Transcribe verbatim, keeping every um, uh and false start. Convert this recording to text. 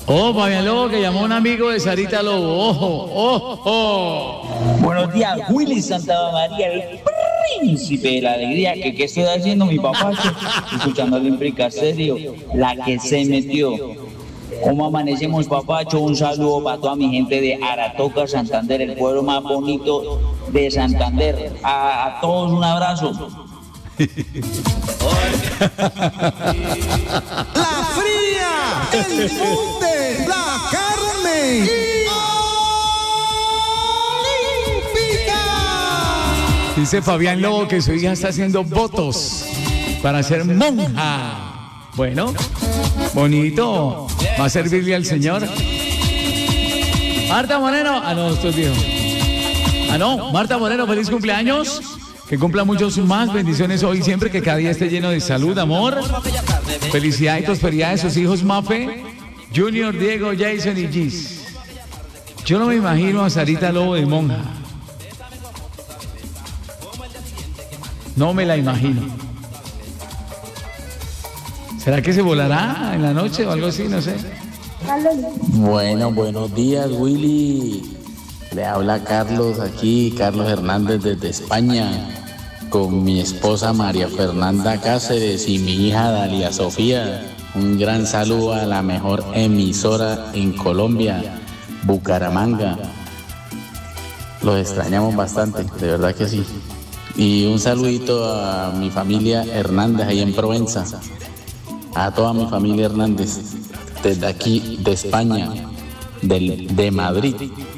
Oh, Fabián Lobo, que llamó a un amigo de Sarita Lobo. Ojo, ojo. Buenos días, Willy Santa María, el príncipe de la alegría. ¿Qué, qué estoy haciendo, mi papá? Escuchando al Implica Serio, la que se metió. ¿Cómo amanecemos, papacho? Un saludo para toda mi gente de Aratoca, Santander, el pueblo más bonito de Santander. A, a todos un abrazo. La fría, el monte, la carne y olímpica. Dice Fabián Lobo que su hija está haciendo votos para ser monja. Bueno, bonito. Va a servirle al Señor. Marta Moreno. Ah, no, esto es viejo. Ah, no. Marta Moreno, feliz cumpleaños. Que cumpla muchos más bendiciones hoy, siempre, que cada día esté lleno de salud, amor, felicidad y prosperidad de sus hijos Mafe, Junior, Diego, Jason y Gis. Yo no me imagino a Sarita Lobo de monja. No me la imagino. ¿Será que se volará en la noche o algo así? No sé. Bueno, buenos días, Willy. Le habla Carlos aquí, Carlos Hernández desde España, con mi esposa María Fernanda Cáceres y mi hija Dalia Sofía. Un gran saludo a la mejor emisora en Colombia, Bucaramanga. Los extrañamos bastante, de verdad que sí. Y un saludito a mi familia Hernández ahí en Provenza, a toda mi familia Hernández, desde aquí de España, del, de Madrid.